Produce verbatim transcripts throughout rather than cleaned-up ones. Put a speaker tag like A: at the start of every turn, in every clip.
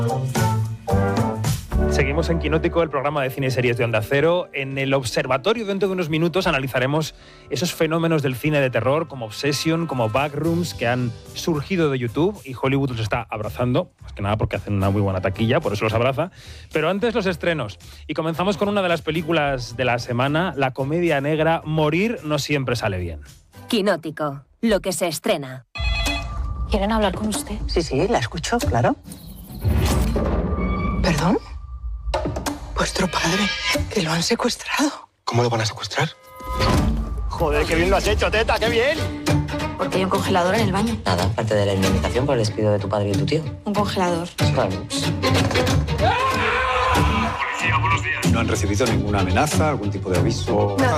A: Seguimos en Quinótico, el programa de cine y series de Onda Cero. En el observatorio, dentro de unos minutos, analizaremos esos fenómenos del cine de terror, como Obsession, como Backrooms, que han surgido de YouTube y Hollywood los está abrazando, más que nada porque hacen una muy buena taquilla, por eso los abraza. Pero antes, los estrenos. Y comenzamos con una de las películas de la semana, la comedia negra Morir no siempre sale bien.
B: Quinótico, lo que se estrena.
C: ¿Quieren hablar con usted?
D: Sí, sí, la escucho, claro. ¿Perdón? Vuestro padre, que lo han secuestrado.
E: ¿Cómo lo van a secuestrar?
F: Joder, qué bien lo has hecho, teta, qué bien.
C: Porque hay un congelador en el baño.
G: Nada, parte de la indemnización por el despido de tu padre y tu tío.
C: Un congelador.
G: Claro.
E: Policía, buenos días. ¿No han recibido ninguna amenaza, algún tipo de aviso?
D: Nada.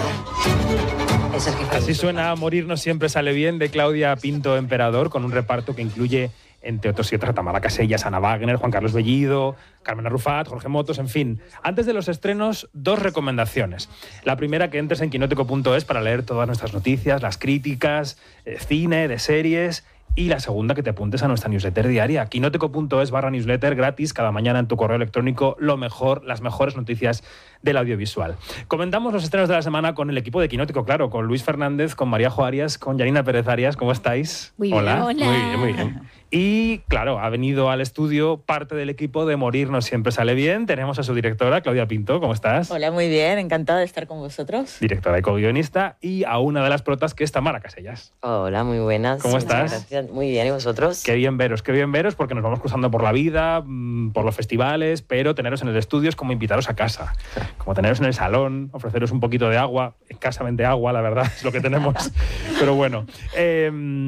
G: Es el que
A: Así suena Morir no siempre sale bien, de Claudia Pinto Emperador, con un reparto que incluye, entre otros siete, a Tamara Casellas, Ana Wagner, Juan Carlos Bellido, Carmen Arrufat, Jorge Motos, en fin. Antes de los estrenos, dos recomendaciones. La primera, que entres en quinótico punto es para leer todas nuestras noticias, las críticas, de cine, de series. Y la segunda, que te apuntes a nuestra newsletter diaria, quinótico punto es barra newsletter, gratis, cada mañana en tu correo electrónico, lo mejor, las mejores noticias del audiovisual. Comentamos los estrenos de la semana con el equipo de Quinótico, claro, con Luis Fernández, con María Jo Arias, con Yanina Pérez Arias. ¿Cómo estáis?
B: Muy bien,
A: hola.
B: hola.
A: Muy bien, muy bien. Y, claro, ha venido al estudio parte del equipo de Morir no siempre sale bien. Tenemos a su directora, Claudia Pinto. ¿Cómo estás?
H: Hola, muy bien. Encantada de estar con vosotros.
A: Directora y co-guionista. Y a una de las protas, que es Tamara Casellas.
G: Hola, muy buenas.
A: ¿Cómo
G: Muchas
A: estás?
G: Gracias. Muy bien, ¿y vosotros?
A: Qué bien veros, qué bien veros, porque nos vamos cruzando por la vida, mmm, por los festivales, pero teneros en el estudio es como invitaros a casa. Como teneros en el salón, ofreceros un poquito de agua, escasamente agua, la verdad, es lo que tenemos. Pero bueno, eh,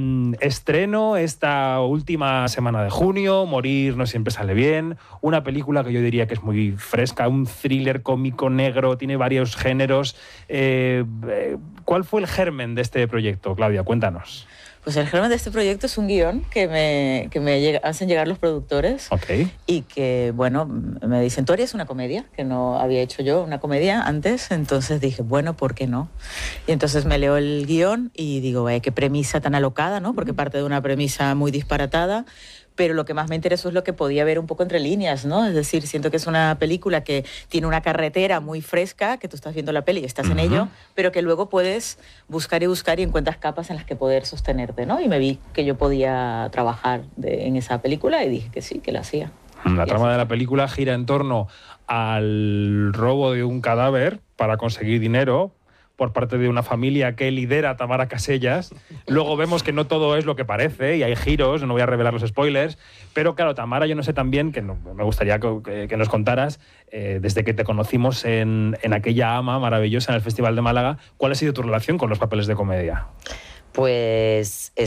A: estreno esta última semana de junio, Morir no siempre sale bien, una película que yo diría que es muy fresca, un thriller cómico negro, tiene varios géneros. Eh, ¿Cuál fue el germen de este proyecto, Claudia? Cuéntanos.
H: Pues el germen de este proyecto es un guión que me, que me llega, hacen llegar los productores.
A: Okay.
H: Y que, bueno, me dicen, tú harías una comedia, que no había hecho yo una comedia antes. Entonces dije, bueno, ¿por qué no? Y entonces me leo el guión y digo, vaya, qué premisa tan alocada, ¿no? Porque parte de una premisa muy disparatada. Pero lo que más me interesó es lo que podía ver un poco entre líneas, ¿no? Es decir, siento que es una película que tiene una carretera muy fresca, que tú estás viendo la peli y estás uh-huh. en ello, pero que luego puedes buscar y buscar y encuentras capas en las que poder sostenerte, ¿no? Y me vi que yo podía trabajar de, en esa película y dije que sí, que la hacía.
A: La
H: y
A: trama
H: así.
A: de la película gira en torno al robo de un cadáver para conseguir dinero por parte de una familia que lidera Tamara Casellas. Luego vemos que no todo es lo que parece y hay giros, no voy a revelar los spoilers, pero claro, Tamara, yo no sé también, que no, me gustaría que, que nos contaras, eh, desde que te conocimos en, en aquella ama maravillosa en el Festival de Málaga, ¿cuál ha sido tu relación con los papeles de comedia?
G: Pues